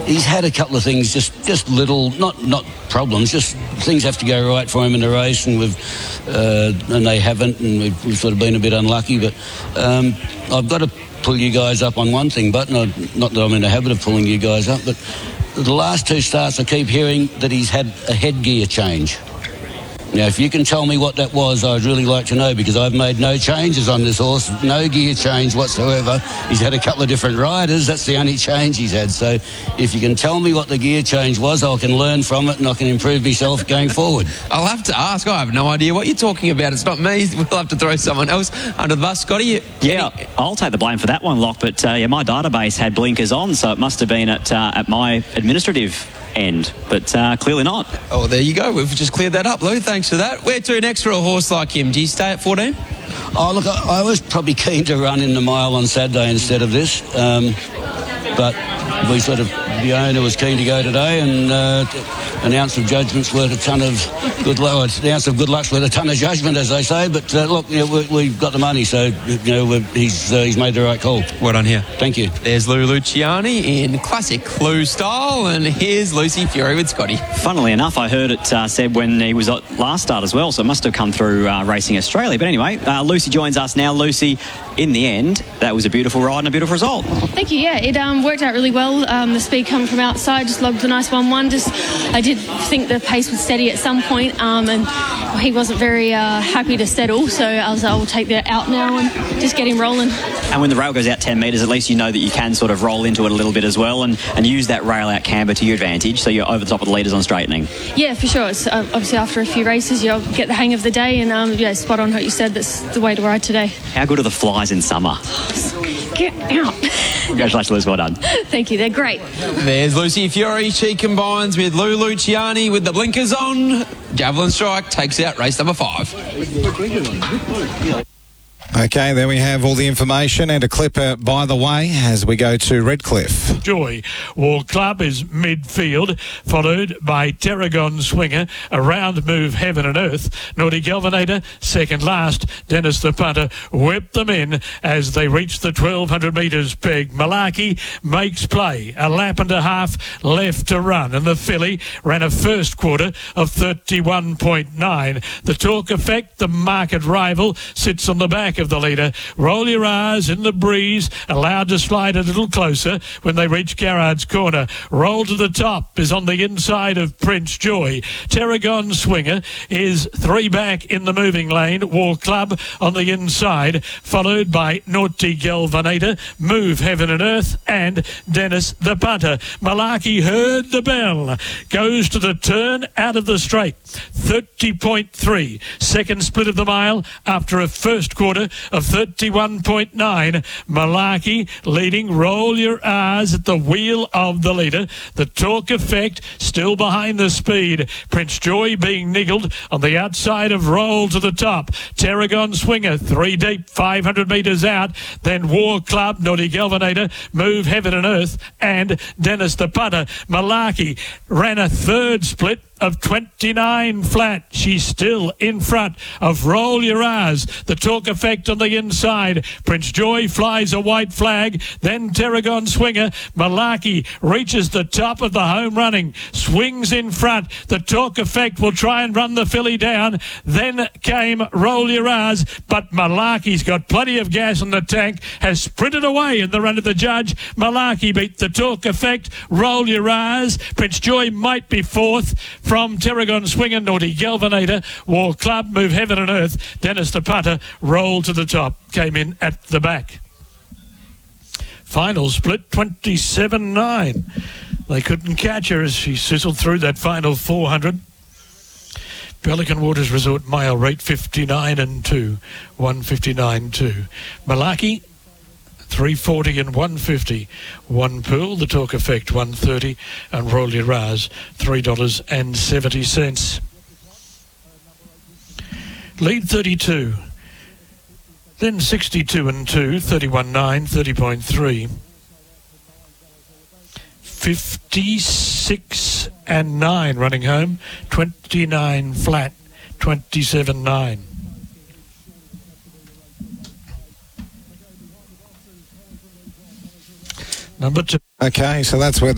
he's had a couple of things, just little, not problems, just things have to go right for him in the race, and they haven't, and we've sort of been a bit unlucky. But I've got to pull you guys up on one thing, but not that I'm in the habit of pulling you guys up, but the last two starts I keep hearing that he's had a headgear change. Now, if you can tell me what that was, I'd really like to know, because I've made no changes on this horse, no gear change whatsoever. He's had a couple of different riders. That's the only change he's had. So if you can tell me what the gear change was, I can learn from it and I can improve myself going forward. I'll have to ask. I have no idea what you're talking about. It's not me. We'll have to throw someone else under the bus. Scotty? Yeah, I'll take the blame for that one, Locke. But, my database had blinkers on, so it must have been at my administrative end, but clearly not. Oh, there you go. We've just cleared that up, Lou. Thanks for that. Where to next for a horse like him? Do you stay at 14? Oh, look, I was probably keen to run in the mile on Saturday instead of this, but the owner was keen to go today, and an ounce of judgment's worth a ton of good luck. An ounce of good luck's worth a ton of judgment, as they say. But look, we've got the money, so he's made the right call. Well done here. Thank you. There's Lou Luciani in classic Lou style, and here's Lucy Fury with Scotty. Funnily enough, I heard it said when he was at last start as well, so it must have come through Racing Australia. But anyway, Lucy joins us now. Lucy, in the end, that was a beautiful ride and a beautiful result. Thank you. Yeah, it worked out really well. The speed coming from outside, just logged a nice 1-1. I did think the pace was steady at some point, and he wasn't very happy to settle, so I was able to take that out now and just get him rolling. And when the rail goes out 10 metres, at least you know that you can sort of roll into it a little bit as well, and use that rail out camber to your advantage, so you're over the top of the leaders on straightening. Yeah, for sure. It's obviously after a few races you'll get the hang of the day, and spot on what you said. That's the way to ride today. How good are the flies in summer? Get out. Congratulations, Liz. Well done. Thank you. They're great. There's Lucy Fury. She combines with Lou Luciani with the blinkers on. Javelin Strike takes out race number 5. Okay, there we have all the information and a clipper by the way as we go to Redcliffe. Joy War Club is midfield, followed by Tarragon Swinger, Around Move Heaven and Earth, Naughty Galvanator second last. Dennis the punter whipped them in as they reached the 1200 metres peg. Malarkey makes play, a lap and a half left to run, and the filly ran a first quarter of 31.9. The Talk Effect, the market rival, sits on the back of the leader. Roll Your R's in the breeze, allowed to slide a little closer when they reach Garrard's corner. Roll to the Top is on the inside of Prince Joy. Tarragon Swinger is 3 back in the moving lane. War Club on the inside, followed by Naughty Galvanator, Move Heaven and Earth, and Dennis the punter. Malarkey heard the bell, goes to the turn out of the straight. 30.3, second split of the mile after a first quarter of 31.9. Malarkey leading. Roll Your R's at the wheel of the leader. The Talk Effect still behind the speed. Prince Joy being niggled on the outside of Roll to the Top. Tarragon Swinger 3 deep, 500 metres out. Then War Club, Naughty Galvanator, Move Heaven and Earth, and Dennis the punter. Malarkey ran a third split of 29 flat. She's still in front of Roll Your R's. The Talk Effect on the inside. Prince Joy flies a white flag. Then Tarragon Swinger. Malarkey reaches the top of the home running. Swings in front. The Talk Effect will try and run the filly down. Then came Roll Your R's, but Malarkey's got plenty of gas in the tank. Has sprinted away in the run of the judge. Malarkey beat the Talk Effect. Roll Your R's. Prince Joy might be fourth from Tarragon Swinger, Naughty Galvanator, War Club, Move Heaven and Earth. Dennis the punter rolled to the top, came in at the back. Final split 27.9. They couldn't catch her as she sizzled through that final 400. Pelican Waters Resort mile rate 59 and 2, 159.2. Malarkey 340 and 150. One pool, the Talk Effect 130, and Roll Your R's $3.70. Lead 32. Then 62 and 2, 31.9, 30.3. 56 and 9 running home, 29 flat, 27.9. Number 2. Okay, so that's where